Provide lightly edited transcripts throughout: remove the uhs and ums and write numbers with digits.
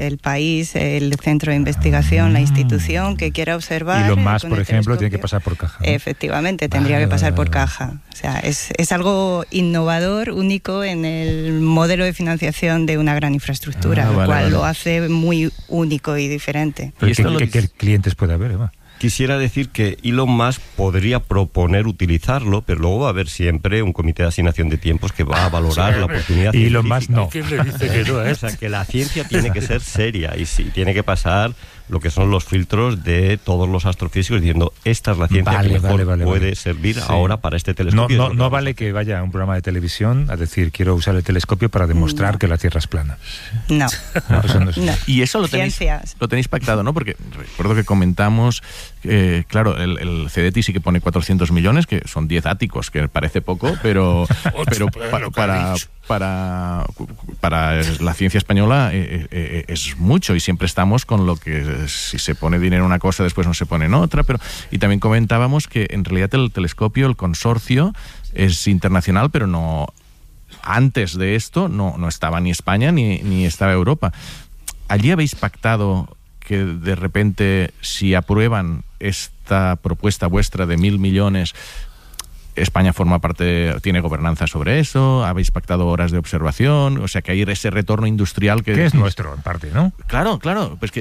el país, el centro de investigación, la institución que quiera observar. Elon Musk, por ejemplo, tiene que pasar por caja, ¿no? Efectivamente, tendría que pasar por caja. O sea, es algo innovador, único en el modelo de financiación de una gran infraestructura, lo cual lo hace muy único y diferente. Pero ¿qué clientes puede haber, Eva? Quisiera decir que Elon Musk podría proponer utilizarlo, pero luego va a haber siempre un comité de asignación de tiempos que va a valorar la oportunidad científica. Elon Musk no. ¿Quién le dice que no? O sea, que la ciencia tiene que ser seria y sí, tiene que pasar lo que son los filtros de todos los astrofísicos diciendo esta es la ciencia que mejor puede servir ahora para este telescopio. No vale que vaya a un programa de televisión a decir quiero usar el telescopio para demostrar que la Tierra es plana. No. Eso no es. No. Y eso lo tenéis pactado, ¿no? Porque recuerdo que comentamos, claro, el CDT sí que pone 400 millones, que son 10 áticos, que parece poco, pero para la ciencia española es mucho, y siempre estamos con lo que si se pone dinero en una cosa después no se pone en otra, y también comentábamos que en realidad el telescopio, el consorcio es internacional, pero no, antes de esto no estaba ni España ni estaba Europa. ¿Allí habéis pactado que de repente, si aprueban esta propuesta vuestra de 1.000 millones, España forma parte, tiene gobernanza sobre eso? ¿Habéis pactado horas de observación? O sea, que hay ese retorno industrial que es nuestro, en parte, ¿no? Claro. Pues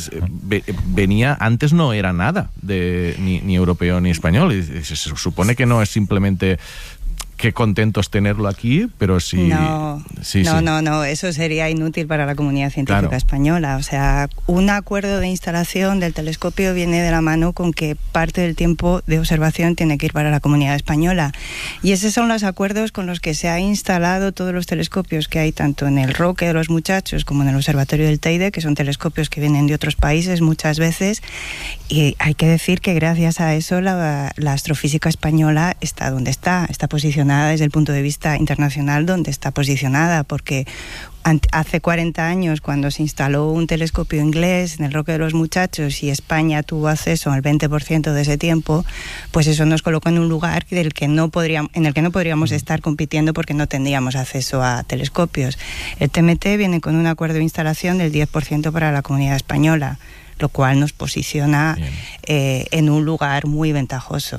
venía, antes no era nada ni europeo ni español. Y se supone que no es simplemente qué contentos tenerlo aquí, pero sí... No, eso sería inútil para la comunidad científica española. O sea, un acuerdo de instalación del telescopio viene de la mano con que parte del tiempo de observación tiene que ir para la comunidad española. Y esos son los acuerdos con los que se han instalado todos los telescopios que hay tanto en el Roque de los Muchachos como en el Observatorio del Teide, que son telescopios que vienen de otros países muchas veces. Y hay que decir que gracias a eso la astrofísica española está donde está posicionada desde el punto de vista internacional donde está posicionada, porque hace 40 años, cuando se instaló un telescopio inglés en el Roque de los Muchachos y España tuvo acceso al 20% de ese tiempo, pues eso nos colocó en un lugar en el que no podríamos estar compitiendo porque no tendríamos acceso a telescopios. El TMT viene con un acuerdo de instalación del 10% para la comunidad española, lo cual nos posiciona en un lugar muy ventajoso.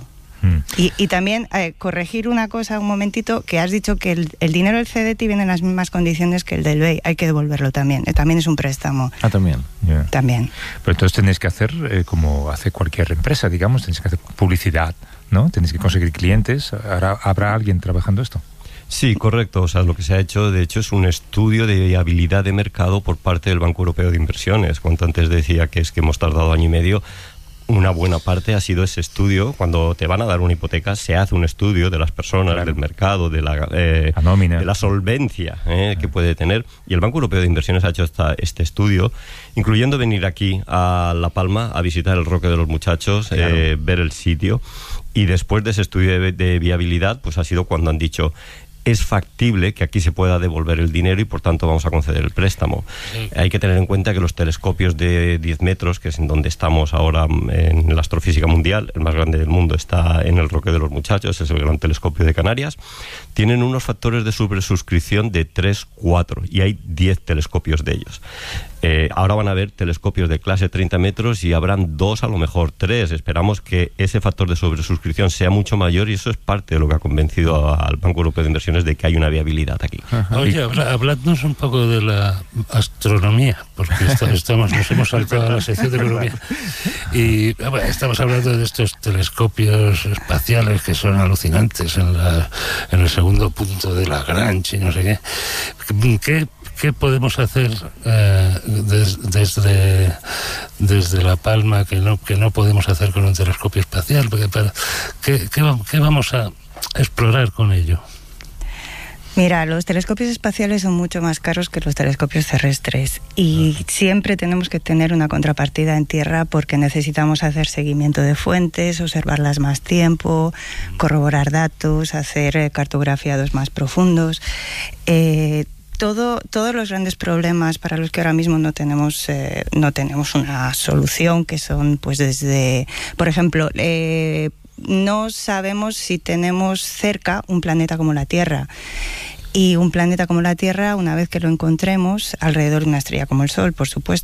Y también corregir una cosa un momentito, que has dicho que el dinero del CDT viene en las mismas condiciones que el del BEI, hay que devolverlo también, también es un préstamo. También. Yeah. También. Pero entonces tenéis que hacer como hace cualquier empresa, digamos, tenéis que hacer publicidad, ¿no? Tenéis que conseguir clientes. ¿Habrá alguien trabajando esto? Sí, correcto. O sea, lo que se ha hecho, de hecho, es un estudio de viabilidad de mercado por parte del Banco Europeo de Inversiones. Cuanto antes decía que hemos tardado año y medio, una buena parte ha sido ese estudio. Cuando te van a dar una hipoteca, se hace un estudio de las personas, del mercado, de la nómina, de la solvencia que puede tener. Y el Banco Europeo de Inversiones ha hecho este estudio, incluyendo venir aquí a La Palma a visitar el Roque de los Muchachos, ver el sitio. Y después de ese estudio de viabilidad, pues ha sido cuando han dicho: es factible que aquí se pueda devolver el dinero y por tanto vamos a conceder el préstamo. Sí. Hay que tener en cuenta que los telescopios de 10 metros, que es en donde estamos ahora en la astrofísica mundial, el más grande del mundo está en el Roque de los Muchachos, es el gran telescopio de Canarias, tienen unos factores de sobresuscripción de 3, 4 y hay 10 telescopios de ellos. Ahora van a haber telescopios de clase 30 metros y habrán 2, a lo mejor 3. Esperamos que ese factor de sobresuscripción sea mucho mayor y eso es parte de lo que ha convencido al Banco Europeo de Inversiones de que hay una viabilidad aquí. Oye, habladnos un poco de la astronomía, porque nos hemos saltado a la sección de economía. Y estamos hablando de estos telescopios espaciales que son alucinantes en el segundo punto de Lagrange y no sé qué. ¿Qué podemos hacer desde La Palma que no podemos hacer con un telescopio espacial? ¿Qué vamos a explorar con ello? Mira, los telescopios espaciales son mucho más caros que los telescopios terrestres y siempre tenemos que tener una contrapartida en tierra porque necesitamos hacer seguimiento de fuentes, observarlas más tiempo, corroborar datos, hacer cartografiados más profundos. Todos los grandes problemas para los que ahora mismo no tenemos una solución, que son pues desde, por ejemplo, no sabemos si tenemos cerca un planeta como la Tierra. Y un planeta como la Tierra, una vez que lo encontremos, alrededor de una estrella como el Sol, por supuesto,